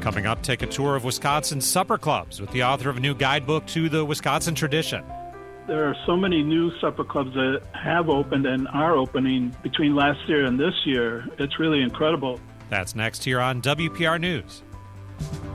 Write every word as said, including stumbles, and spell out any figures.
Coming up, take a tour of Wisconsin supper clubs with the author of a new guidebook to the Wisconsin tradition. There are so many new supper clubs that have opened and are opening between last year and this year. It's really incredible. That's next here on W P R News.